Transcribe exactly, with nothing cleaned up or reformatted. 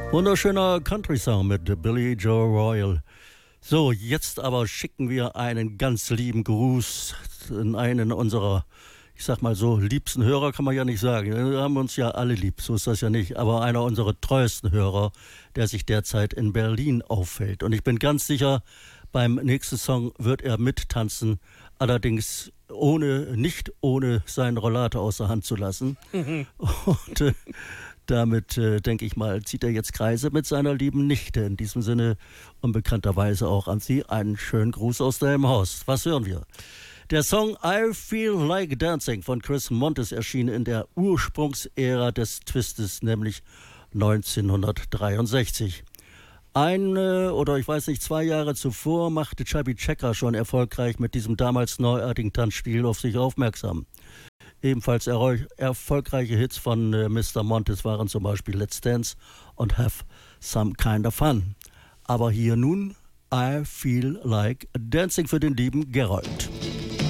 Wunderschöner Country-Song mit Billy Joe Royal. So, jetzt aber schicken wir einen ganz lieben Gruß in einen unserer, ich sag mal so, liebsten Hörer kann man ja nicht sagen. Wir haben uns ja alle lieb, so ist das ja nicht. Aber einer unserer treuesten Hörer, der sich derzeit in Berlin aufhält. Und ich bin ganz sicher, beim nächsten Song wird er mittanzen, allerdings ohne, nicht ohne seinen Rollator außer Hand zu lassen. Mhm. Und äh, damit, äh, denke ich mal, zieht er jetzt Kreise mit seiner lieben Nichte. In diesem Sinne unbekannterweise auch an Sie einen schönen Gruß aus deinem Haus. Was hören wir? Der Song I Feel Like Dancing von Chris Montes erschien in der Ursprungsära des Twistes, nämlich neunzehnhundertdreiundsechzig. Ein äh, oder ich weiß nicht, zwei Jahre zuvor machte Chubby Checker schon erfolgreich mit diesem damals neuartigen Tanzstil auf sich aufmerksam. Ebenfalls er- erfolgreiche Hits von äh, Mister Montes waren zum Beispiel Let's Dance und Have Some Kind of Fun. Aber hier nun I Feel Like Dancing für den lieben Gerold.